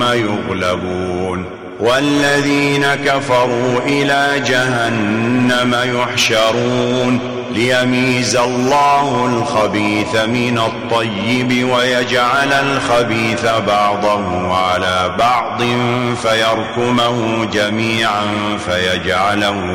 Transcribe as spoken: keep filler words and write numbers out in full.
يغلبون والذين كفروا إلى جهنم يحشرون ليميز الله الخبيث من الطيب ويجعل الخبيث بعضه على بعض فيركمه جميعا فيجعله